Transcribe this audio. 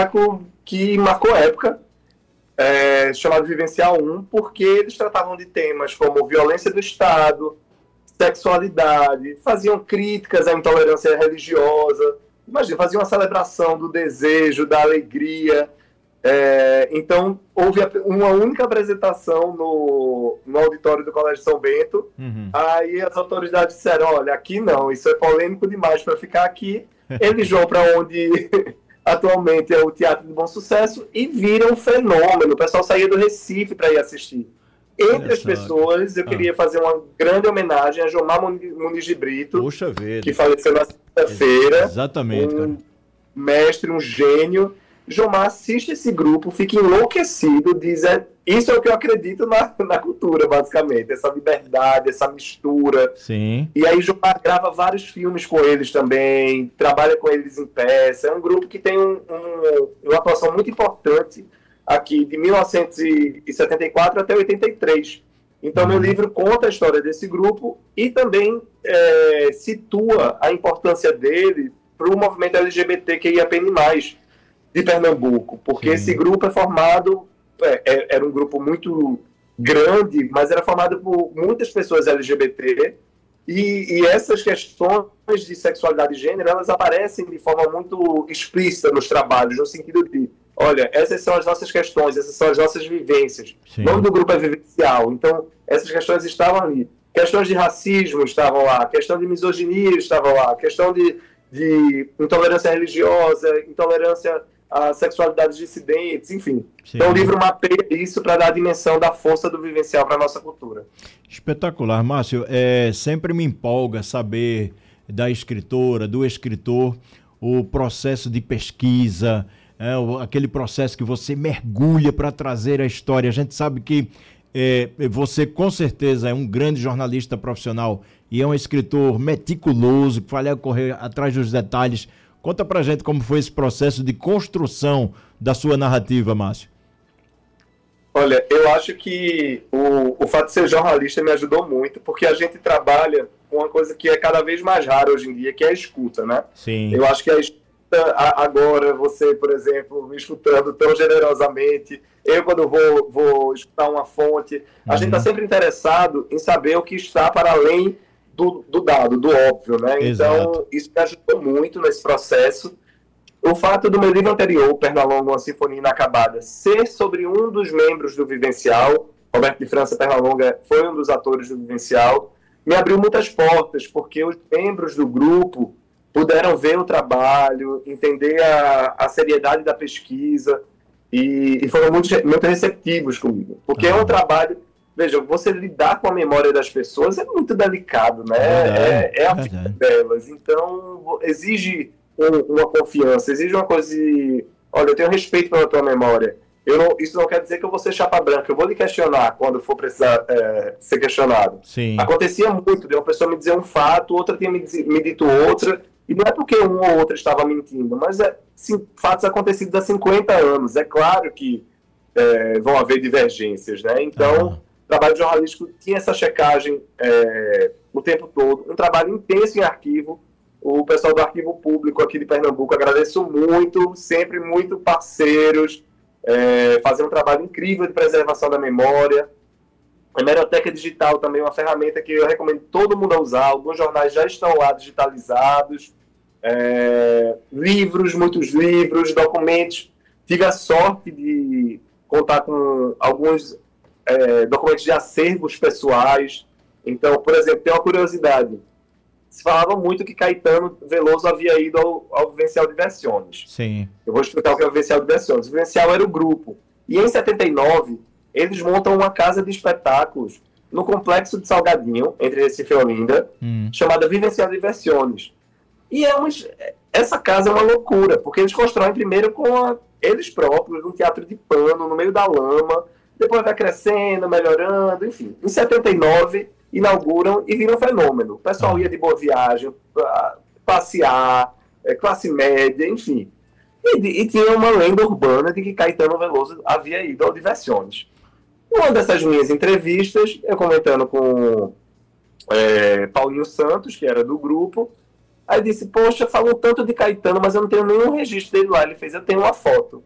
espetáculo que marcou época, chamado Vivencial 1, porque eles tratavam de temas como violência do Estado, sexualidade, faziam críticas à intolerância religiosa, imagina, faziam uma celebração do desejo, da alegria. Então, houve uma única apresentação no auditório do Colégio São Bento. Aí as autoridades disseram, olha, aqui não, isso é polêmico demais para ficar aqui. Eles vão para onde atualmente é o Teatro de Bom Sucesso e viram um fenômeno. O pessoal saía do Recife para ir assistir. Entre as pessoas, eu queria fazer uma grande homenagem a Jomar Muniz de Brito, que faleceu na sexta-feira. Exatamente, cara. Mestre, um gênio. Jomar assiste esse grupo, fica enlouquecido, diz, isso é o que eu acredito na cultura, basicamente, essa liberdade, essa mistura. Sim. E aí Jomar grava vários filmes com eles também, trabalha com eles em peça. É um grupo que tem uma atuação muito importante aqui, de 1974 até 83. Então, meu livro conta a história desse grupo e também situa a importância dele para o movimento LGBTQIAPN+, de Pernambuco, porque esse grupo é formado, era um grupo muito grande, mas era formado por muitas pessoas LGBT, e essas questões de sexualidade e gênero, elas aparecem de forma muito explícita nos trabalhos, no sentido de, olha, essas são as nossas questões, essas são as nossas vivências. O nome do grupo é Vivencial, então essas questões estavam ali. Questões de racismo estavam lá, questão de misoginia estava lá, questão de intolerância religiosa, intolerância a sexualidades dissidentes, enfim. Sim. Então o livro mapeia isso para dar a dimensão da força do vivencial para a nossa cultura. Espetacular, Márcio. Sempre me empolga saber da escritora, do escritor, o processo de pesquisa, aquele processo que você mergulha para trazer a história. A gente sabe que você com certeza é um grande jornalista profissional e é um escritor meticuloso, que vai correr atrás dos detalhes. Conta pra gente como foi esse processo de construção da sua narrativa, Márcio. Olha, eu acho que o fato de ser jornalista me ajudou muito, porque a gente trabalha com uma coisa que é cada vez mais rara hoje em dia, que é a escuta, né? Sim. Eu acho que a escuta, agora, você, por exemplo, me escutando tão generosamente, eu quando vou escutar uma fonte, a gente está sempre interessado em saber o que está para além do dado, do óbvio, né? Exato. Então, isso me ajudou muito nesse processo. O fato do meu livro anterior, Pernalonga, uma Sinfonia Inacabada, ser sobre um dos membros do Vivencial, Roberto de França Pernalonga foi um dos atores do Vivencial, me abriu muitas portas, porque os membros do grupo puderam ver o trabalho, entender a seriedade da pesquisa, e foram muito receptivos comigo. Porque é um trabalho... Veja, você lidar com a memória das pessoas é muito delicado, né? É a vida delas. Então, exige uma confiança, exige uma coisa de... Olha, eu tenho respeito pela tua memória. Isso não quer dizer que eu vou ser chapa branca. Eu vou lhe questionar quando for precisar ser questionado. Sim. Acontecia muito de uma pessoa me dizer um fato, outra tinha me dito outra, e não é porque um ou outro estava mentindo, mas fatos acontecidos há 50 anos. É claro que vão haver divergências, né? Então... O trabalho jornalístico tinha essa checagem o tempo todo, um trabalho intenso em arquivo. O pessoal do Arquivo Público aqui de Pernambuco, agradeço muito, sempre muito parceiros, fazendo um trabalho incrível de preservação da memória. A Hemeroteca Digital também é uma ferramenta que eu recomendo todo mundo a usar. Alguns jornais já estão lá digitalizados, muitos livros, documentos. Tive a sorte de contar com alguns documentos de acervos pessoais. Então, por exemplo, tem uma curiosidade. Se falava muito que Caetano Veloso havia ido ao Vivencial Diversiones. Sim. Eu vou explicar o que é o Vivencial Diversiones. O Vivencial era o grupo. E em 79, eles montam uma casa de espetáculos no Complexo de Salgadinho, entre Recife e Olinda, chamada Vivencial Diversiones. E essa casa é uma loucura, porque eles constroem primeiro com eles próprios, um teatro de pano, no meio da lama, depois vai crescendo, melhorando, enfim. Em 79, inauguram e vira um fenômeno. O pessoal ia de Boa Viagem, passear, classe média, enfim. E tinha uma lenda urbana de que Caetano Veloso havia ido ao Diversiones. Uma dessas minhas entrevistas, eu comentando com Paulinho Santos, que era do grupo, Aí eu disse, poxa, falou tanto de Caetano, mas eu não tenho nenhum registro dele lá. Ele fez, eu tenho uma foto.